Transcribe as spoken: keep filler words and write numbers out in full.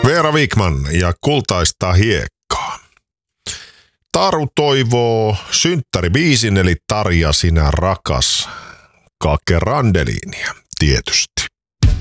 Veera Wikman ja Kultaista hiekkaa. Taru toivoo synttäribiisin eli Tarja sinä rakas Kake Randeliinia tietysti.